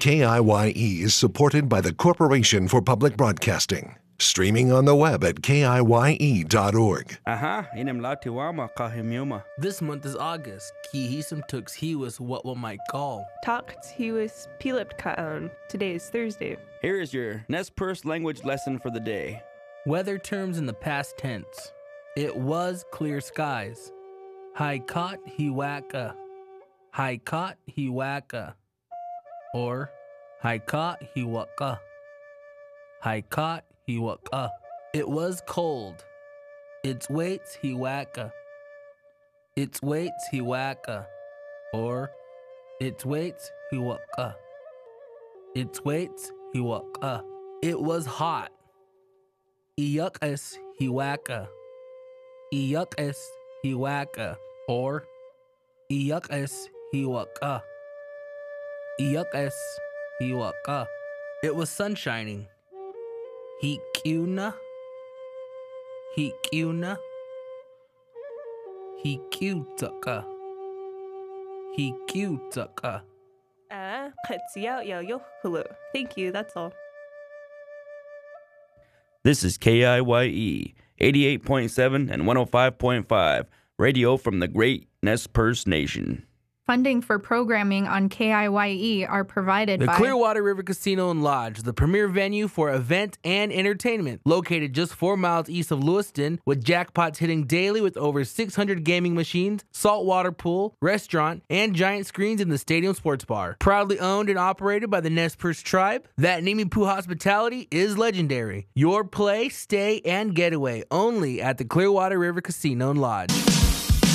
KIYE is supported by the Corporation for Public Broadcasting. Streaming on the web at KIYE.org. This month is August. Kihisum tux hiwas what one might call. Talked he was Pilip Kaan. Today is Thursday. Here is your Nez Perce language lesson for the day. Weather terms in the past tense. It was clear skies. Haikat hiwaka. Haikat hiwaka. Or Haikat hiwaka. Haikat hiwaka. It was cold. Its weights hiwaka. Its weights hiwaka. Or its weights hiwaka. Its weights hiwaka. It was hot. Iyukas hiwaka. Iyukas hiwaka. Or Iyukas hiwaka. Iyukas hiwaka. It was sun shining. Hikiuna. Hikiuna. Hikiutaka. Hikiutaka. Thank you, that's all. This is KIYE 88.7 and 105.5, radio from the great Nez Perce Nation. Funding for programming on KIYE are provided by the Clearwater River Casino and Lodge, the premier venue for event and entertainment, located just 4 miles east of Lewiston, with jackpots hitting daily with over 600 gaming machines, saltwater pool, restaurant, and giant screens in the stadium sports bar. Proudly owned and operated by the Nez Perce tribe, that Nimipu hospitality is legendary. Your play, stay, and getaway only at the Clearwater River Casino and Lodge.